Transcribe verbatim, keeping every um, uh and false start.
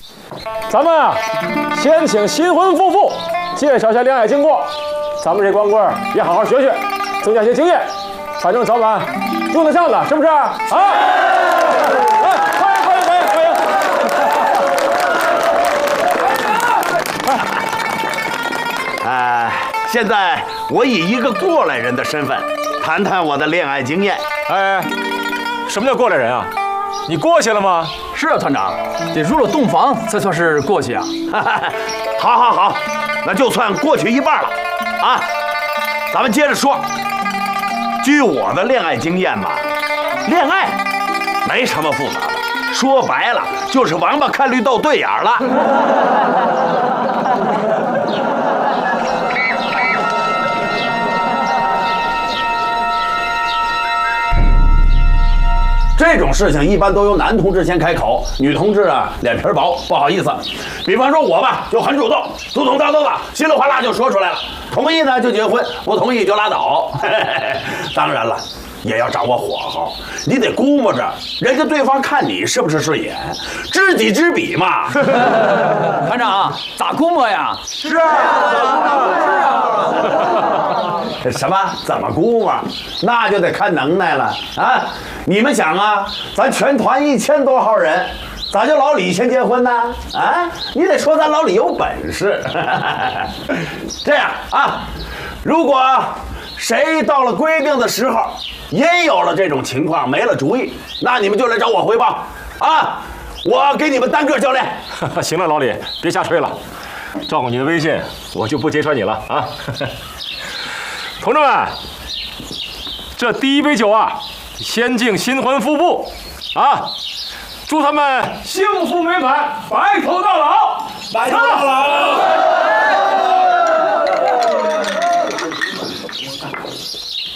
咱们啊，先请新婚夫妇介绍一下恋爱经过，咱们这光棍也好好学学，增加些经验，反正早晚用得上的，是不是？啊！来，欢迎欢迎欢迎欢迎！ 哎，现在我以一个过来人的身份，谈谈我的恋爱经验。 哎，什么叫过来人啊？你过去了吗？ 是啊，团长，得入了洞房才算是过去啊。 好，好，好，那就算过去一半了。啊，咱们接着说。据我的恋爱经验嘛，恋爱没什么复杂的，说白了就是王八看绿豆对眼了。这种事情一般都由男同志先开口，女同志啊脸皮薄，不好意思。比方说我吧，就很主动，嘟嘟叨叨的，稀里哗啦就说出来了。同意呢就结婚，不同意就拉倒。当然了，也要掌握火候，你得估摸着人家对方看你是不是顺眼，知己知彼嘛。 团长，咋估摸呀？ 是啊，是啊。什么？怎么估摸？那就得看能耐了啊！你们想啊，咱全团一千多号人，咋就老李先结婚呢？啊，你得说咱老李有本事。这样啊，如果谁到了规定的时候，也有了这种情况，没了主意，那你们就来找我汇报啊！我给你们单个教练。 行了，老李，别瞎吹了，照顾你的微信，我就不揭穿你了啊。同志们，这第一杯酒啊，先敬新婚夫妇啊，祝他们幸福美满，白头